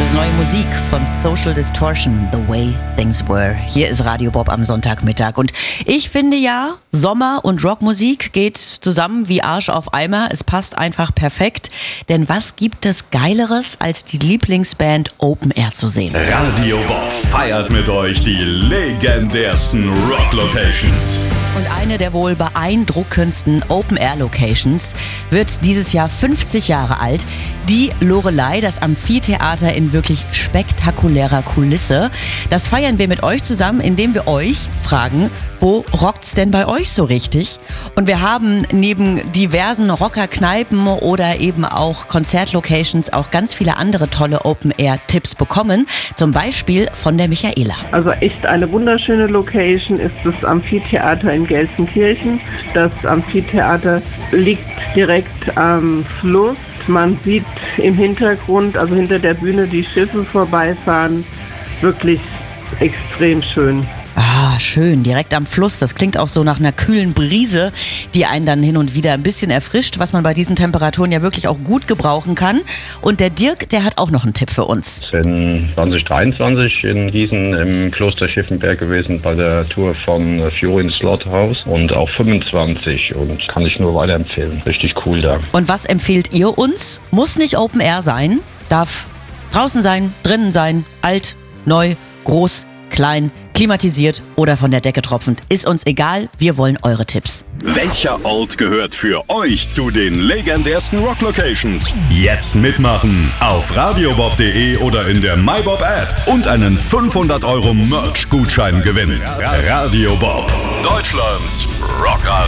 ist neue Musik von Social Distortion, The Way Things Were. Hier ist Radio Bob am Sonntagmittag. Und ich finde ja, Sommer und Rockmusik geht zusammen wie Arsch auf Eimer. Es passt einfach perfekt. Denn was gibt es Geileres, als die Lieblingsband Open Air zu sehen? Radio Bob feiert mit euch die legendärsten Rock-Locations. Und eine der wohl beeindruckendsten Open-Air-Locations wird dieses Jahr 50 Jahre alt. Die Loreley, das Amphitheater in wirklich spektakulärer Kulisse. Das feiern wir mit euch zusammen, indem wir euch fragen, wo rockt's denn bei euch so richtig? Und wir haben neben diversen Rockerkneipen oder eben auch Konzertlocations auch ganz viele andere tolle Open-Air-Tipps bekommen. Zum Beispiel von der Michaela. Also echt eine wunderschöne Location ist das Amphitheater in Gelsenkirchen. Das Amphitheater liegt direkt am Fluss. Man sieht im Hintergrund, also hinter der Bühne, die Schiffe vorbeifahren. Wirklich extrem schön. Ah, schön, direkt am Fluss. Das klingt auch so nach einer kühlen Brise, die einen dann hin und wieder ein bisschen erfrischt, was man bei diesen Temperaturen ja wirklich auch gut gebrauchen kann. Und der Dirk, der hat auch noch einen Tipp für uns. Ich bin 2023 in Gießen im Kloster Schiffenberg gewesen bei der Tour von Fiorin Slaughterhouse und auch 25 und kann ich nur weiterempfehlen. Richtig cool da. Und was empfehlt ihr uns? Muss nicht Open Air sein, darf draußen sein, drinnen sein, alt, neu, groß, klein, klimatisiert oder von der Decke tropfend. Ist uns egal, wir wollen eure Tipps. Welcher Ort gehört für euch zu den legendärsten Rock-Locations? Jetzt mitmachen auf radiobob.de oder in der MyBob-App und einen 500 € Merch-Gutschein gewinnen. Radio Bob, Deutschlands Rocker.